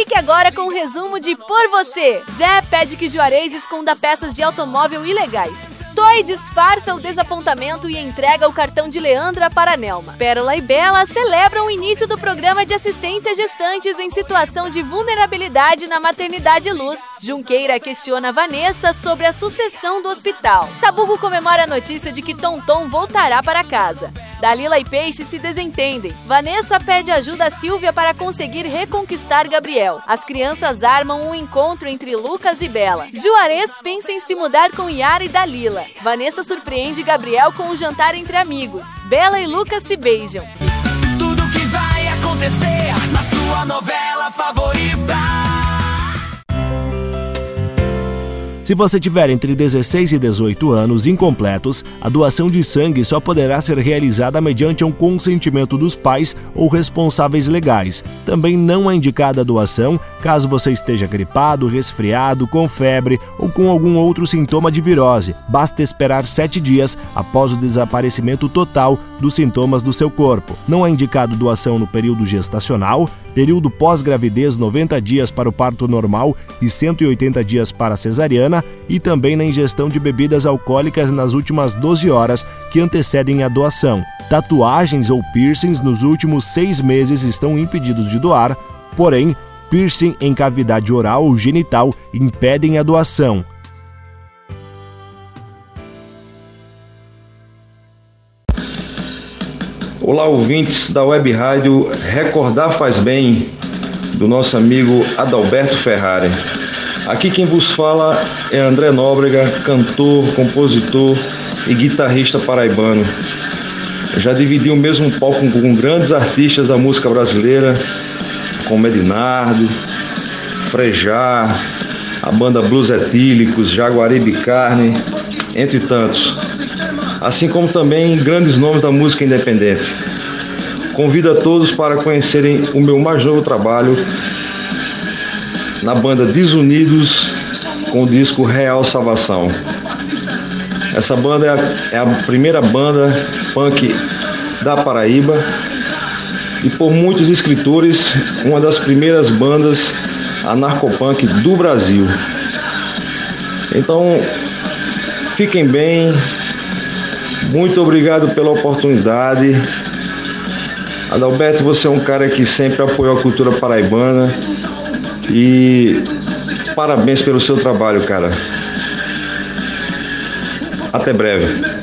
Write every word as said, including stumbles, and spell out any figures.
Fique agora com um resumo de Por Você. Zé pede que Juarez esconda peças de automóvel ilegais. Toy disfarça o desapontamento e entrega o cartão de Leandra para Nelma. Pérola e Bela celebram o início do programa de assistência a gestantes em situação de vulnerabilidade na Maternidade Luz. Junqueira questiona Vanessa sobre a sucessão do hospital. Sabugo comemora a notícia de que Tonton voltará para casa. Dalila e Peixe se desentendem. Vanessa pede ajuda a Silvia para conseguir reconquistar Gabriel. As crianças armam um encontro entre Lucas e Bela. Juarez pensa em se mudar com Yara e Dalila. Vanessa surpreende Gabriel com um jantar entre amigos. Bela e Lucas se beijam. Tudo que vai acontecer na sua novela favorita. Se você tiver entre dezesseis e dezoito anos incompletos, a doação de sangue só poderá ser realizada mediante um consentimento dos pais ou responsáveis legais. Também não é indicada a doação caso você esteja gripado, resfriado, com febre ou com algum outro sintoma de virose. Basta esperar sete dias após o desaparecimento total dos sintomas do seu corpo. Não é indicado doação no período gestacional, período pós-gravidez noventa dias para o parto normal e cento e oitenta dias para a cesariana, e também na ingestão de bebidas alcoólicas nas últimas doze horas que antecedem a doação. Tatuagens ou piercings nos últimos seis meses estão impedidos de doar, porém, piercing em cavidade oral ou genital impedem a doação. Olá, ouvintes da Web Rádio Recordar Faz Bem, do nosso amigo Adalberto Ferrari. Aqui quem vos fala é André Nóbrega, cantor, compositor e guitarrista paraibano. Eu já dividi o mesmo palco com grandes artistas da música brasileira, como Ednardo, Frejá, a banda Blues Etílicos, Jaguaribe Carne, entre tantos. Assim como também grandes nomes da música independente. Convido a todos para conhecerem o meu mais novo trabalho na banda Desunidos, com o disco Real Salvação. Essa banda é a, é a primeira banda punk da Paraíba e, por muitos escritores, uma das primeiras bandas anarcopunk do Brasil. Então, fiquem bem. Muito obrigado pela oportunidade. Adalberto, você é um cara que sempre apoiou a cultura paraibana e parabéns pelo seu trabalho, cara. Até breve.